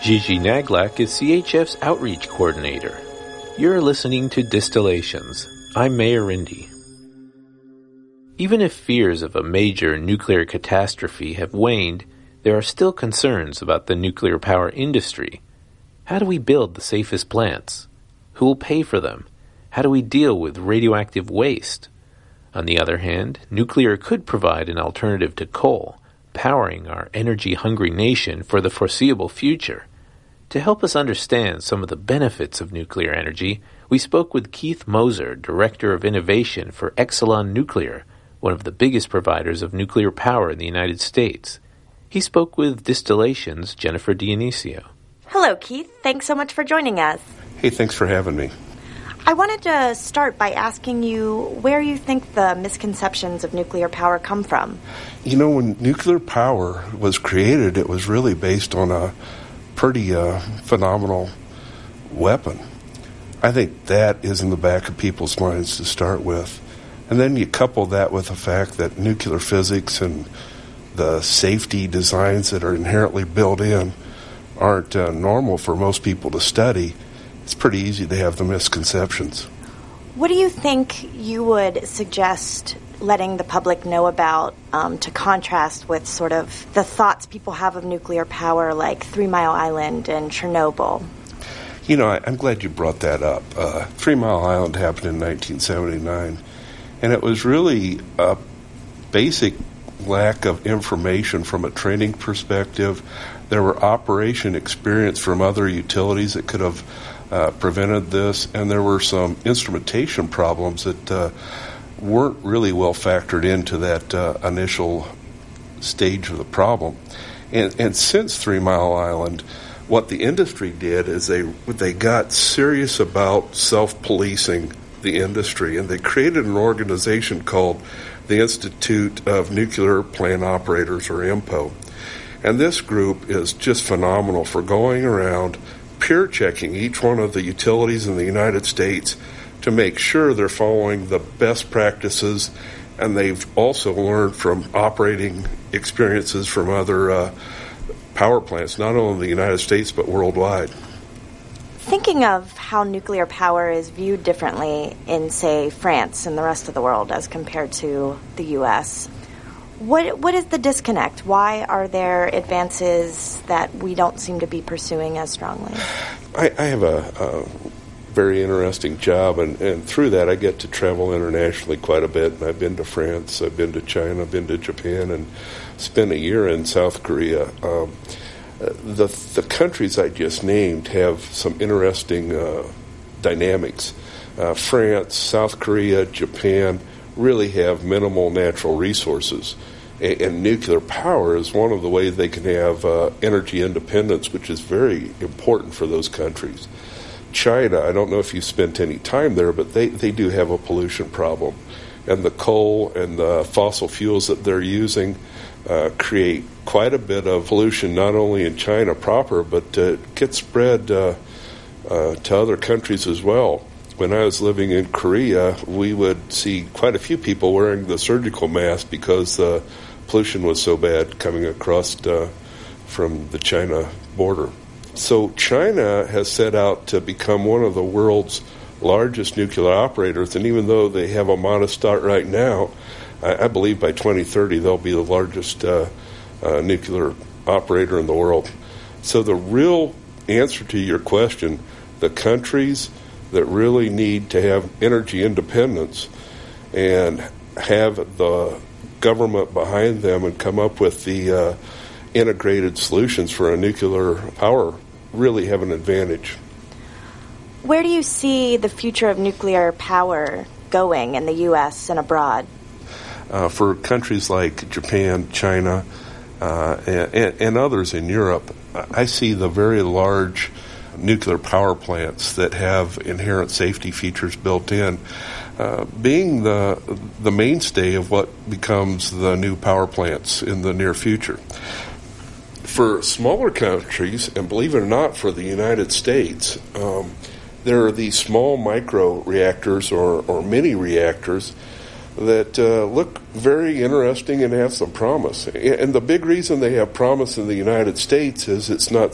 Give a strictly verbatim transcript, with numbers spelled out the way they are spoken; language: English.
Gigi Naglak is C H F's Outreach Coordinator. You're listening to Distillations. I'm Mayor Indy. Even if fears of a major nuclear catastrophe have waned, there are still concerns about the nuclear power industry. How do we build the safest plants? Who will pay for them? How do we deal with radioactive waste? On the other hand, nuclear could provide an alternative to coal, powering our energy-hungry nation for the foreseeable future. To help us understand some of the benefits of nuclear energy, we spoke with Keith Moser, Director of Innovation for Exelon Nuclear, one of the biggest providers of nuclear power in the United States. He spoke with Distillations' Jennifer Dionisio. Hello, Keith. Thanks so much for joining us. Hey, thanks for having me. I wanted to start by asking you where you think the misconceptions of nuclear power come from. You know, when nuclear power was created, it was really based on a pretty uh, phenomenal weapon. I think that is in the back of people's minds to start with. And then you couple that with the fact that nuclear physics and the safety designs that are inherently built in aren't uh, normal for most people to study. It's pretty easy to have the misconceptions. What do you think you would suggest letting the public know about um, to contrast with sort of the thoughts people have of nuclear power like Three Mile Island and Chernobyl? You know, I, I'm glad you brought that up. Uh, Three Mile Island happened in nineteen seventy-nine, and it was really a basic lack of information from a training perspective. There were operation experience from other utilities that could have uh, prevented this, and there were some instrumentation problems that uh, weren't really well factored into that uh, initial stage of the problem. And, and since Three Mile Island, what the industry did is they they got serious about self-policing the industry, and they created an organization called the Institute of Nuclear Plant Operators, or I N P O. And this group is just phenomenal for going around peer checking each one of the utilities in the United States to make sure they're following the best practices, and they've also learned from operating experiences from other uh, power plants, not only in the United States but worldwide. Thinking of how nuclear power is viewed differently in, say, France and the rest of the world as compared to the U S, what what is the disconnect? Why are there advances that we don't seem to be pursuing as strongly? I, I have a, a very interesting job, and, and through that I get to travel internationally quite a bit. And I've been to France, I've been to China, I've been to Japan, and spent a year in South Korea. Um, the the countries I just named have some interesting uh, dynamics. Uh, France, South Korea, Japan really have minimal natural resources, and, and nuclear power is one of the ways they can have uh, energy independence, which is very important for those countries. China, I don't know if you spent any time there, but they, they do have a pollution problem, and the coal and the fossil fuels that they're using uh, create quite a bit of pollution, not only in China proper, but uh, gets spread uh, uh, to other countries as well. When I was living in Korea, we would see quite a few people wearing the surgical mask because the pollution was so bad coming across uh, from the China border. So China has set out to become one of the world's largest nuclear operators, and even though they have a modest start right now, I, I believe by twenty thirty they'll be the largest uh, uh, nuclear operator in the world. So the real answer to your question, the countries that really need to have energy independence and have the government behind them and come up with the uh, integrated solutions for a nuclear power really have an advantage. Where do you see the future of nuclear power going in the U S and abroad? Uh, for countries like Japan, China, uh, and, and others in Europe, I see the very large nuclear power plants that have inherent safety features built in uh, being the the mainstay of what becomes the new power plants in the near future. For smaller countries, and believe it or not, for the United States, um, there are these small micro reactors or, or mini reactors that uh, look very interesting and have some promise. And the big reason they have promise in the United States is it's not